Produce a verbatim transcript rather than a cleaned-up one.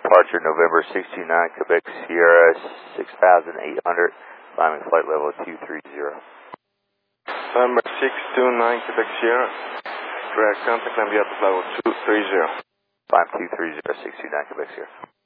departure November six two nine, Quebec Sierra six thousand eight hundred, climbing flight level two three zero. November six two nine, Quebec Sierra, correct, contact Nambiata level two three zero. Climb two three zero, six two nine, Quebec Sierra.